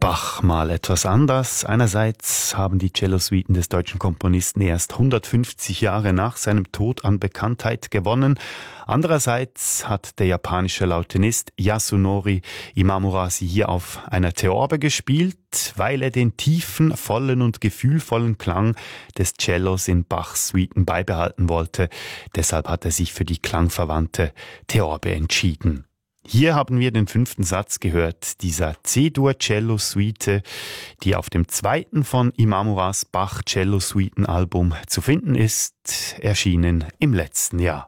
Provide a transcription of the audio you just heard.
Bach mal etwas anders. Einerseits haben die Cellosuiten des deutschen Komponisten erst 150 Jahre nach seinem Tod an Bekanntheit gewonnen. Andererseits hat der japanische Lautenist Yasunori Imamura sie hier auf einer Theorbe gespielt, weil er den tiefen, vollen und gefühlvollen Klang des Cellos in Bachs Suiten beibehalten wollte. Deshalb hat er sich für die klangverwandte Theorbe entschieden. Hier haben wir den 5. Satz gehört, dieser C-Dur-Cello-Suite, die auf dem 2. von Imamuras Bach-Cello-Suiten-Album zu finden ist, erschienen im letzten Jahr.